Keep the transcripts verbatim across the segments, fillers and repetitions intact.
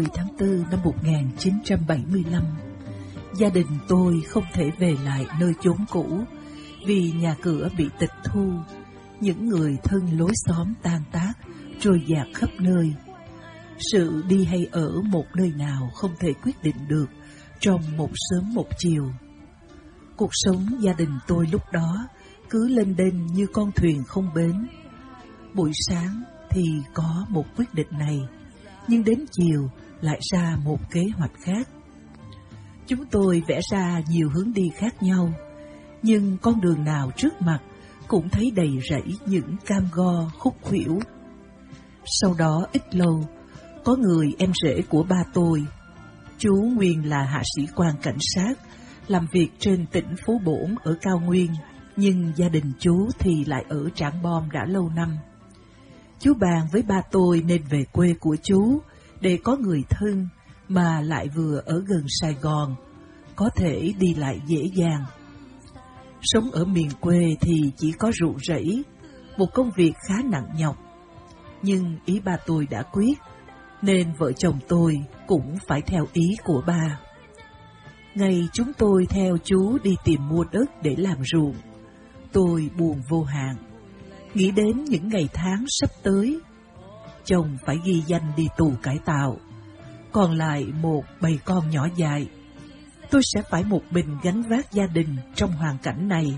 mười tháng tư năm một nghìn chín trăm bảy mươi lăm, gia đình tôi không thể về lại nơi chốn cũ vì nhà cửa bị tịch thu, những người thân lối xóm tan tác, trôi dạt khắp nơi. Sự đi hay ở một nơi nào không thể quyết định được trong một sớm một chiều. Cuộc sống gia đình tôi lúc đó cứ lênh đênh như con thuyền không bến. Buổi sáng thì có một quyết định này, nhưng đến chiều lại ra một kế hoạch khác. Chúng tôi vẽ ra nhiều hướng đi khác nhau, nhưng con đường nào trước mặt cũng thấy đầy rẫy những cam go khúc khuỷu. Sau đó ít lâu, có người em rể của ba tôi, chú nguyên là hạ sĩ quan cảnh sát, làm việc trên tỉnh Phú Bổn ở Cao Nguyên, nhưng gia đình chú thì lại ở Trảng Bom đã lâu năm. Chú bàn với ba tôi nên về quê của chú để có người thân mà lại vừa ở gần Sài Gòn, có thể đi lại dễ dàng. Sống ở miền quê thì chỉ có ruộng rẫy, một công việc khá nặng nhọc. Nhưng ý ba tôi đã quyết, nên vợ chồng tôi cũng phải theo ý của ba. Ngày chúng tôi theo chú đi tìm mua đất để làm ruộng, tôi buồn vô hạn, nghĩ đến những ngày tháng sắp tới. Chồng phải ghi danh đi tù cải tạo, còn lại một bầy con nhỏ dại. Tôi sẽ phải một mình gánh vác gia đình trong hoàn cảnh này.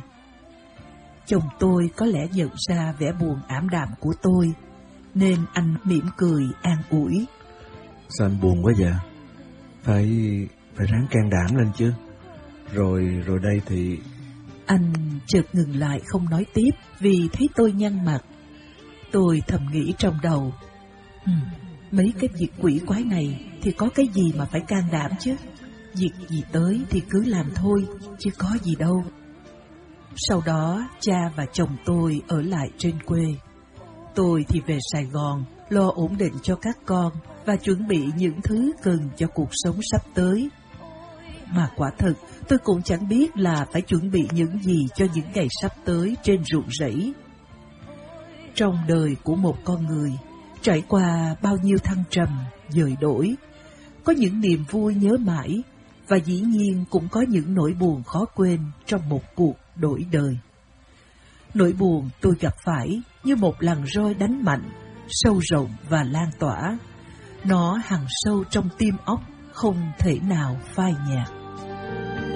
Chồng tôi có lẽ nhận ra vẻ buồn ảm đạm của tôi, nên anh mỉm cười an ủi. Sao anh buồn quá vậy? Phải phải ráng can đảm lên chứ. Rồi rồi đây thì... Anh chợt ngừng lại không nói tiếp vì thấy tôi nhăn mặt. Tôi thầm nghĩ trong đầu, hmm, mấy cái việc quỷ quái này thì có cái gì mà phải can đảm chứ. Việc gì tới thì cứ làm thôi, chứ có gì đâu. Sau đó cha và chồng tôi ở lại trên quê. Tôi thì về Sài Gòn lo ổn định cho các con và chuẩn bị những thứ cần cho cuộc sống sắp tới. Mà quả thực tôi cũng chẳng biết là phải chuẩn bị những gì cho những ngày sắp tới trên ruộng rẫy. Trong đời của một con người, trải qua bao nhiêu thăng trầm, dời đổi, có những niềm vui nhớ mãi, và dĩ nhiên cũng có những nỗi buồn khó quên trong một cuộc đổi đời. Nỗi buồn tôi gặp phải như một làn roi đánh mạnh, sâu rộng và lan tỏa. Nó hằn sâu trong tim óc, không thể nào phai nhạt.